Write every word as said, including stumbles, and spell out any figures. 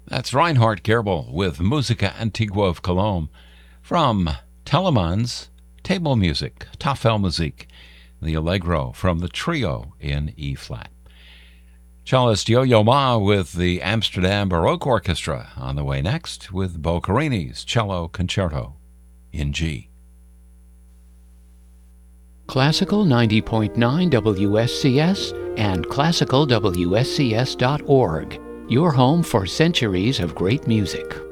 That's Reinhard Gerbel with Musica Antigua of Cologne from Telemann's Table Music, Tafelmusik, the Allegro from the trio in E-flat. Cellist Yo-Yo Ma with the Amsterdam Baroque Orchestra on the way next with Boccherini's Cello Concerto in G. Classical ninety point nine W S C S and classical W S C S dot org, your home for centuries of great music.